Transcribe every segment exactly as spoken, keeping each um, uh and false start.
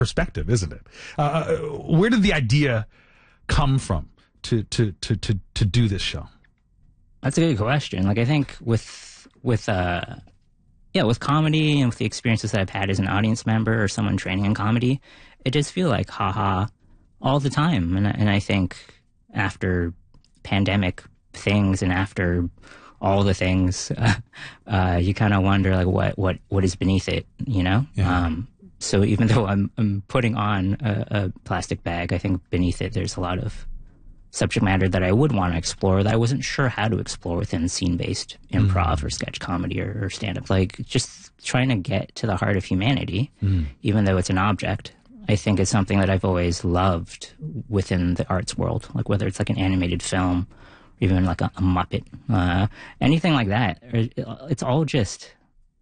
perspective, isn't it? Uh, where did the idea come from to, to, to, to, to do this show? That's a good question. Like, I think with, with, uh, yeah, with comedy and with the experiences that I've had as an audience member or someone training in comedy, it does feel like haha all the time. And, and I think after pandemic things and after all the things, uh, uh, you kind of wonder like what, what, what is beneath it, you know? Yeah. Um, so even though I'm, I'm putting on a, a plastic bag, I think beneath it, there's a lot of subject matter that I would want to explore that I wasn't sure how to explore within scene-based improv mm. or sketch comedy or, or stand-up. Like, just trying to get to the heart of humanity, mm. even though it's an object, I think is something that I've always loved within the arts world. Like, whether it's like an animated film, or even like a, a Muppet, uh, anything like that. It's all just...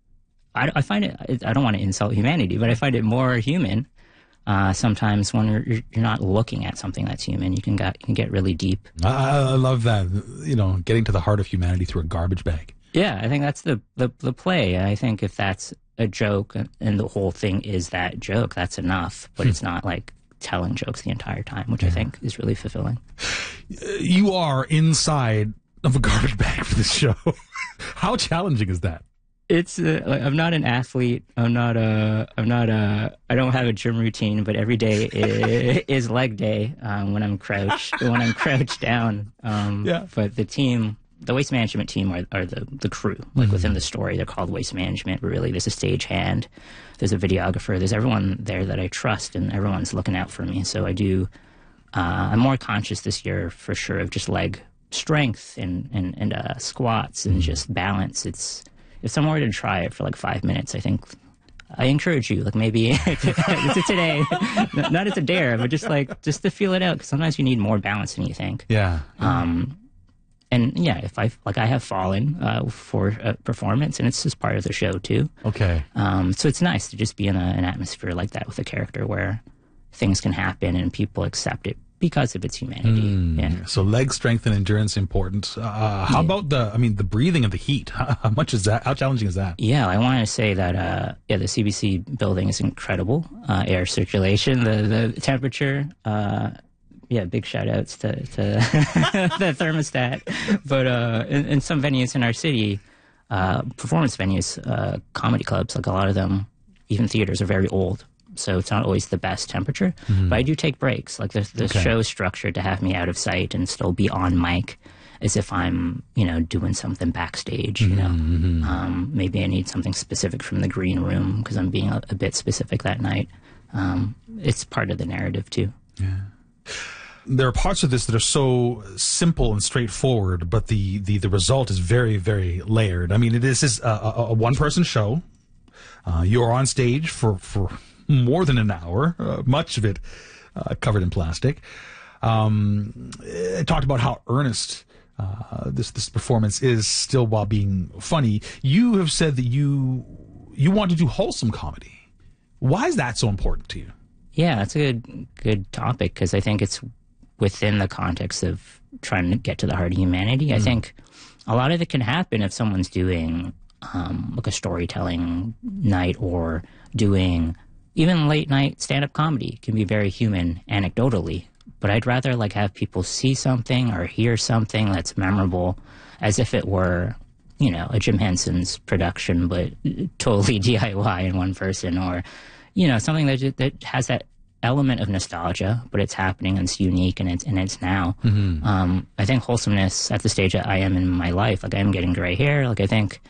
I, I find it... I don't want to insult humanity, but I find it more human. Uh, sometimes when you're, you're not looking at something that's human, you can get, you can get really deep. I, I love that, you know, getting to the heart of humanity through a garbage bag. Yeah, I think that's the, the, the play. I think if that's a joke and the whole thing is that joke, that's enough. But it's not like telling jokes the entire time, which yeah. I think is really fulfilling. You are inside of a garbage bag for this show. How challenging is that? It's uh, like, I'm not an athlete. I'm not a. I'm not a. I don't have a gym routine, but every day is, is leg day um, when I'm crouched. when I'm crouched down. Um, yeah. But the team, the waste management team, are, are the the crew. Like mm-hmm. within the story, they're called waste management. But really, there's a stagehand, there's a videographer, there's everyone there that I trust, and everyone's looking out for me. So I do. Uh, I'm more conscious this year for sure of just leg strength and and and uh, squats and mm-hmm. just balance. It's If someone were to try it for like five minutes, I think I encourage you, like maybe it's today, not as a dare, but just like just to feel it out. Because sometimes you need more balance than you think. Yeah. Um, and yeah, if I like, I have fallen uh, for a performance, and it's just part of the show too. Okay. Um, so it's nice to just be in a, an atmosphere like that with a character where things can happen and people accept it because of its humanity. Mm, yeah. So leg strength and endurance important. Uh, how yeah. about the, I mean, the breathing and the heat? How, how much is that? How challenging is that? Yeah, I want to say that, uh, yeah, the C B C building is incredible. Uh, air circulation, the, the temperature, uh, yeah, big shout outs to, to the thermostat. But uh, in, in some venues in our city, uh, performance venues, uh, comedy clubs, like a lot of them, even theaters, are very old. So it's not always the best temperature, mm-hmm. but I do take breaks. Like the, the okay. show is structured to have me out of sight and still be on mic as if I'm, you know, doing something backstage, you know. Mm-hmm. Um, maybe I need something specific from the green room because I'm being a, a bit specific that night. Um, it's part of the narrative too. Yeah. There are parts of this that are so simple and straightforward, but the, the, the result is very, very layered. I mean, this is a, a, a one-person show. Uh, you're on stage for... for more than an hour, uh, much of it uh, covered in plastic. Um, it talked about how earnest uh, this this performance is still while being funny. You have said that you you want to do wholesome comedy. Why is that so important to you? Yeah, that's a good good topic because I think it's within the context of trying to get to the heart of humanity. Mm. I think a lot of it can happen if someone's doing um, like a storytelling night or doing even late night stand-up comedy can be very human anecdotally, but I'd rather like have people see something or hear something that's memorable as if it were, you know, a Jim Henson's production, but totally D I Y in one person, or, you know, something that that has that element of nostalgia, but it's happening and it's unique and it's and it's now. Mm-hmm. Um, I think wholesomeness at the stage that I am in my life, like I'm getting gray hair, like I think.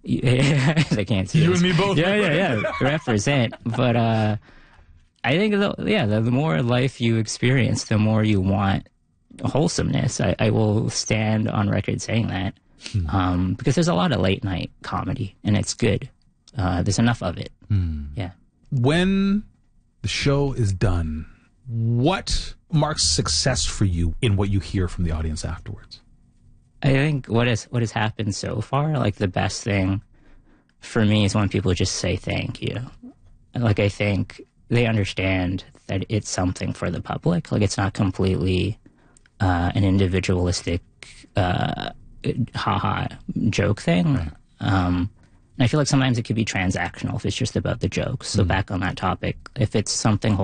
They can't see you this. and me both. Yeah, yeah, yeah. Represent. But uh, I think, the, yeah, the, the more life you experience, the more you want wholesomeness. I, I will stand on record saying that hmm. um, because there's a lot of late night comedy, and it's good. Uh, there's enough of it. Hmm. Yeah. When the show is done, what marks success for you in what you hear from the audience afterwards? I think what has what has happened so far, like the best thing for me is when people just say thank you. Like I think they understand that it's something for the public. Like it's not completely uh, an individualistic uh, haha joke thing. Right. Um, and I feel like sometimes it could be transactional if it's just about the jokes. So mm. back on that topic, if it's something